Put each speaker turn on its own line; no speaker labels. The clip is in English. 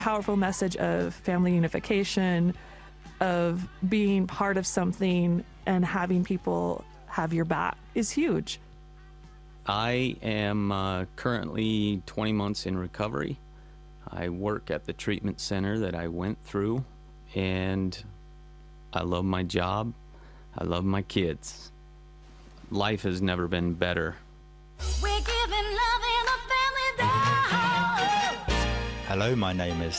powerful message of family unification, of being part of something and having people have your back is huge.
I am currently 20 months in recovery. I work at the treatment center that I went through, and I love my job. I love my kids. Life has never been better.
We're giving love in a family dose.
Hello, my name is